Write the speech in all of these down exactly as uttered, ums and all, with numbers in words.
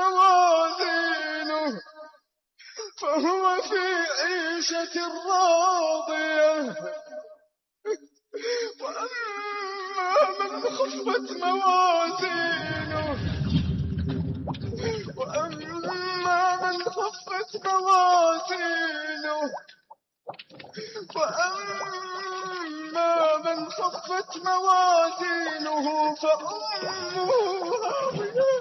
موازينه فهو في عيشة راضية وأما من خفت موازينه وأما من خفت موازينه وأما من خفت موازينه فأمه هاوية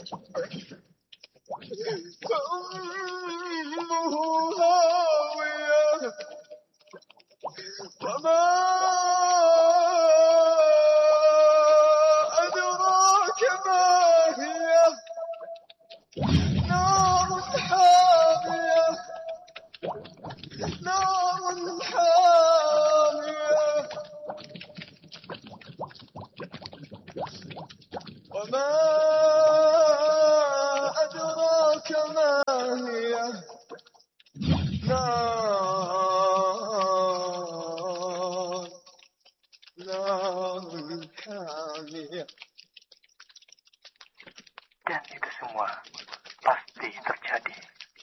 فأمه هاوية وما أدراك ما هي نار حامية نار حامية وما أدراك ما هي نار نار حامية. Dan itu semua pasti terjadi.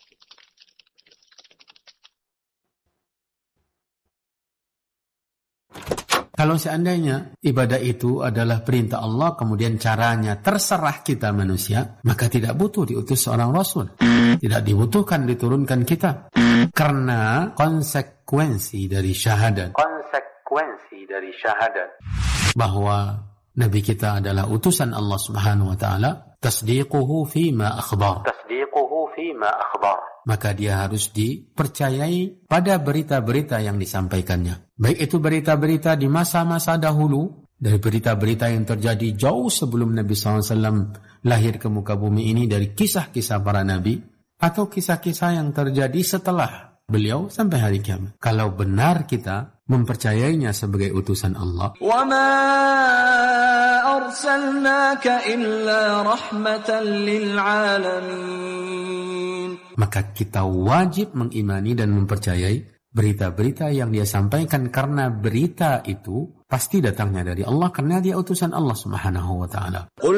Kalau seandainya ibadah itu adalah perintah Allah, kemudian caranya terserah kita manusia, maka tidak butuh diutus seorang Rasul. Tidak dibutuhkan diturunkan kitab. Karena konsekuensi dari syahadat. Konsekuensi dari syahadat. Bahwa Nabi kita adalah utusan Allah Subhanahu wa taala, tasdiquhu fima akhbar. Tasdiquhu fima akhbar. Maka dia harus dipercayai pada berita-berita yang disampaikannya. Baik itu berita-berita di masa-masa dahulu, dari berita-berita yang terjadi jauh sebelum Nabi shallallahu alaihi wasallam lahir ke muka bumi ini, dari kisah-kisah para nabi, atau kisah-kisah yang terjadi setelah beliau sampai hari kiamat. Kalau benar kita mempercayainya sebagai utusan Allah, وَمَا أَرْسَلْنَاكَ إِلَّا رَحْمَةً لِلْعَالَمِينَ, maka kita wajib mengimani dan mempercayai berita-berita yang dia sampaikan, karena berita itu pasti datangnya dari Allah, karena dia utusan Allah Subhanahu wa taala.